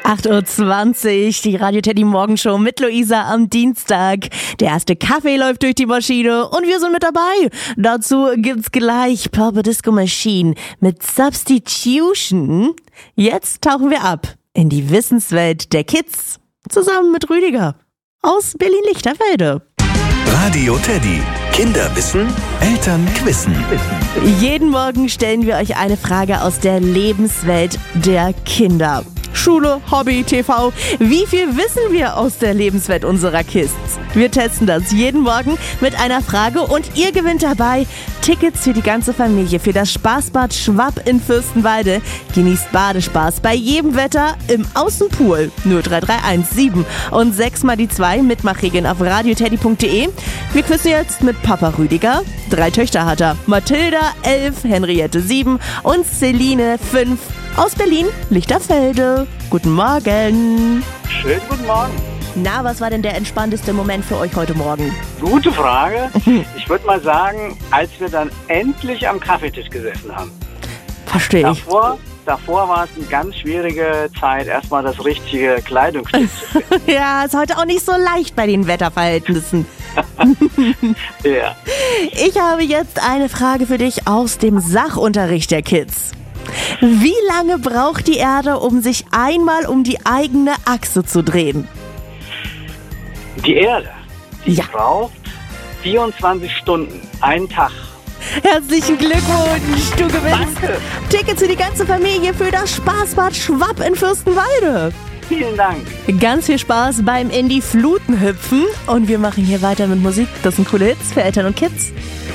8:20 Uhr, die Radio Teddy Morgenshow mit Luisa am Dienstag. Der erste Kaffee läuft durch die Maschine und wir sind mit dabei. Dazu gibt's gleich Purple Disco Machine mit Substitution. Jetzt tauchen wir ab in die Wissenswelt der Kids zusammen mit Rüdiger aus Berlin-Lichterfelde. Radio Teddy. Kinder wissen, Eltern quissen. Jeden Morgen stellen wir euch eine Frage aus der Lebenswelt der Kinder. Schule, Hobby, TV. Wie viel wissen wir aus der Lebenswelt unserer Kids? Wir testen das jeden Morgen mit einer Frage und ihr gewinnt dabei Tickets für die ganze Familie für das Spaßbad Schwapp in Fürstenwalde. Genießt Badespaß bei jedem Wetter im Außenpool. 03317 und 6 mal die 2 Mitmachregeln auf radioteddy.de. Wir quizzen jetzt mit Papa Rüdiger. 3 Töchter hat er. Mathilda 11, Henriette 7 und Celine 5 aus Berlin-Lichterfelde. Guten Morgen. Schönen guten Morgen. Na, was war denn der entspannteste Moment für euch heute Morgen? Gute Frage. Ich würde mal sagen, als wir dann endlich am Kaffeetisch gesessen haben. Verstehe ich. Davor war es eine ganz schwierige Zeit, erstmal das richtige Kleidungsstück zu finden. Ja, ist heute auch nicht so leicht bei den Wetterverhältnissen. Ja. Ich habe jetzt eine Frage für dich aus dem Sachunterricht der Kids. Wie lange braucht die Erde, um sich einmal um die eigene Achse zu drehen? Die Erde, Ja. braucht 24 Stunden, einen Tag. Herzlichen Glückwunsch, du gewinnst Danke. Tickets für die ganze Familie für das Spaßbad Schwapp in Fürstenwalde. Vielen Dank. Ganz viel Spaß beim in die Fluten hüpfen und wir machen hier weiter mit Musik. Das sind coole Hits für Eltern und Kids.